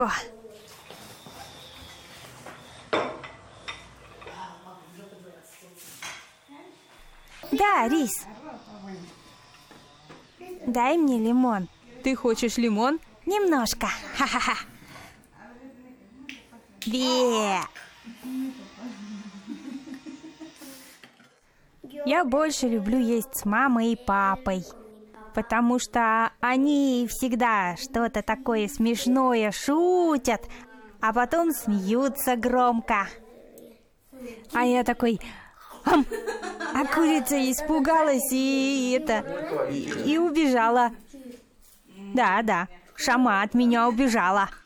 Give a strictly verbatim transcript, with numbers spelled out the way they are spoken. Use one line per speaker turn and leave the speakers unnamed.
О. Да, Рис. Дай мне лимон.
Ты хочешь лимон?
Немножко. Ха-ха-ха. Бе. Я больше люблю есть с мамой и папой, потому что они всегда что-то такое смешное шутят, а потом смеются громко. А я такой... Ам! А курица испугалась и это... И, и убежала. Да, да, Шама от меня убежала.